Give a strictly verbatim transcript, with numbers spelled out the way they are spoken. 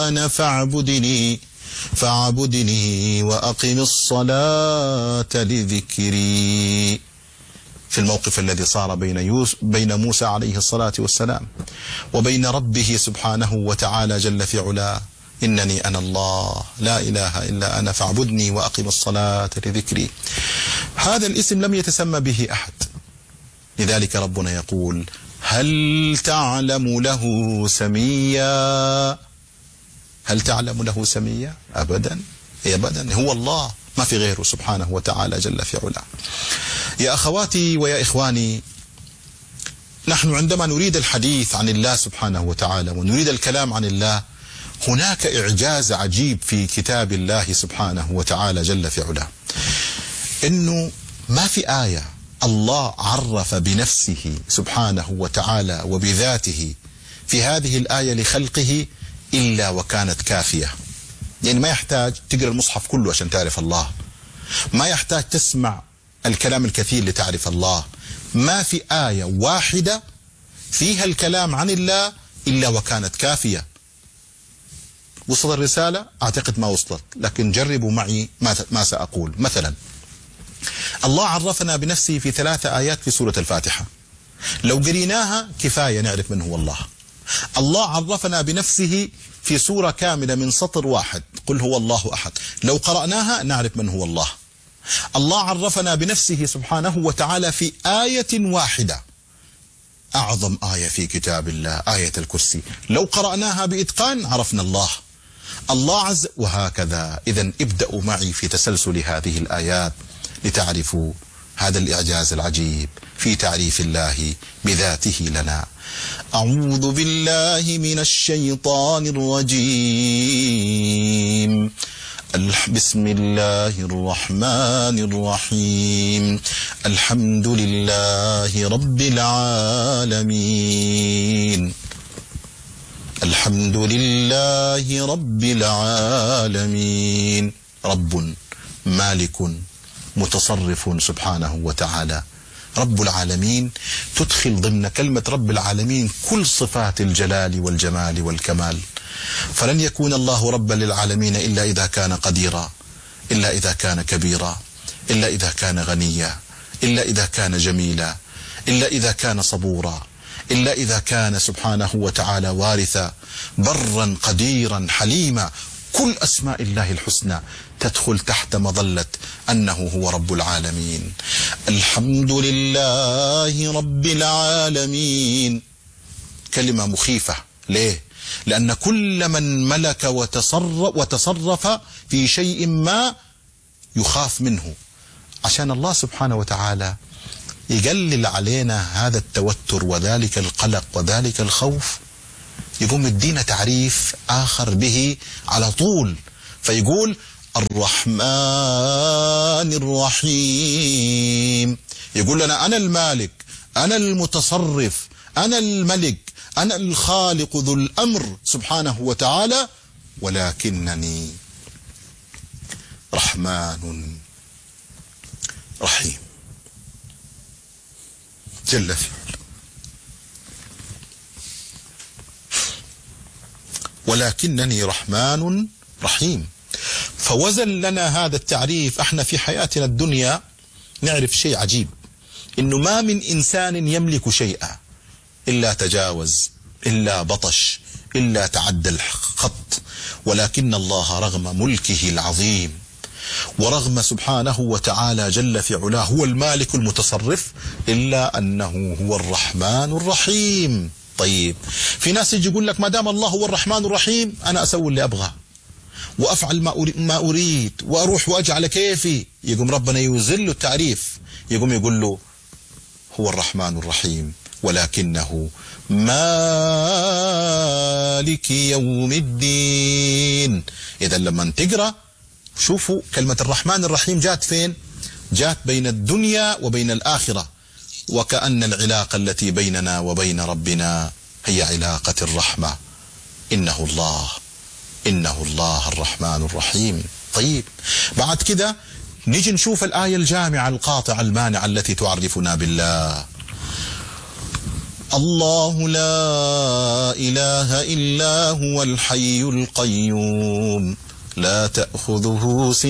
أنا فاعبدني فاعبدني وأقم الصلاة لذكري. في الموقف الذي صار بين يوسف بين موسى عليه الصلاة والسلام وبين ربه سبحانه وتعالى جل في علاه، إنني أنا الله لا إله إلا أنا فاعبدني وأقم الصلاة لذكري. هذا الاسم لم يتسمى به أحد، لذلك ربنا يقول هل تعلم له سميا؟ هل تعلم له سميا؟ أبدا أبدا، هو الله ما في غيره سبحانه وتعالى جل في علاه. يا أخواتي ويا إخواني، نحن عندما نريد الحديث عن الله سبحانه وتعالى ونريد الكلام عن الله، هناك إعجاز عجيب في كتاب الله سبحانه وتعالى جل في علاه، إنه ما في آية الله عرف بنفسه سبحانه وتعالى وبذاته في هذه الآية لخلقه إلا وكانت كافية. يعني ما يحتاج تقرأ المصحف كله عشان تعرف الله، ما يحتاج تسمع الكلام الكثير لتعرف الله، ما في آية واحدة فيها الكلام عن الله إلا وكانت كافية. وصل الرسالة؟ أعتقد ما وصلت، لكن جربوا معي ما ما سأقول. مثلا الله عرفنا بنفسه في ثلاثة آيات في سورة الفاتحة، لو قريناها كفاية نعرف من هو الله. الله عرفنا بنفسه في سورة كاملة من سطر واحد، قل هو الله أحد، لو قرأناها نعرف من هو الله. الله عرفنا بنفسه سبحانه وتعالى في آية واحدة، أعظم آية في كتاب الله آية الكرسي، لو قرأناها بإتقان عرفنا الله. الله عز وهكذا. إذن ابدأوا معي في تسلسل هذه الآيات لتعرفوا هذا الإعجاز العجيب في تعريف الله بذاته لنا. أعوذ بالله من الشيطان الرجيم. بسم الله الرحمن الرحيم. الحمد لله رب العالمين. الحمد لله رب العالمين. رب مالك متصرف سبحانه وتعالى. رب العالمين تدخل ضمن كلمة رب العالمين كل صفات الجلال والجمال والكمال، فلن يكون الله ربا للعالمين إلا إذا كان قديرا، إلا إذا كان كبيرا، إلا إذا كان غنيا، إلا إذا كان جميلا، إلا إذا كان صبورا، إلا إذا كان سبحانه وتعالى وارثا، برا قديرا حليما. كل أسماء الله الحسنى تدخل تحت مظلة أنه هو رب العالمين. الحمد لله رب العالمين. كلمة مخيفة، ليه؟ لأن كل من ملك وتصرف, وتصرف في شيء ما يخاف منه، عشان الله سبحانه وتعالى يقلل علينا هذا التوتر وذلك القلق وذلك الخوف، يقوم يدينا تعريف آخر به على طول، فيقول الرحمن الرحيم. يقول لنا أنا المالك، أنا المتصرف، أنا الملك، أنا الخالق ذو الأمر سبحانه وتعالى، ولكنني رحمن رحيم جل في علاه. ولكنني رحمن رحيم. فوزن لنا هذا التعريف. احنا في حياتنا الدنيا نعرف شيء عجيب، انه ما من انسان يملك شيئا الا تجاوز، الا بطش، الا تعدى الخط، ولكن الله رغم ملكه العظيم ورغم سبحانه وتعالى جل في علاه هو المالك المتصرف، الا انه هو الرحمن الرحيم. طيب في ناس يجي يقول لك ما دام الله هو الرحمن الرحيم أنا أسوي اللي أبغى وأفعل ما أريد وأروح وأجعل كيفي، يقوم ربنا يوزن له التعريف، يقوم يقول له هو الرحمن الرحيم ولكنه مالك يوم الدين. إذا لما تقرأ شوفوا كلمة الرحمن الرحيم جات فين؟ جات بين الدنيا وبين الآخرة، وكأن العلاقة التي بيننا وبين ربنا هي علاقة الرحمة. إنه الله، إنه الله الرحمن الرحيم. طيب بعد كده نيجي نشوف الآية الجامعة القاطعة المانعة التي تعرفنا بالله. الله لا إله إلا هو الحي القيوم لا تأخذه سنة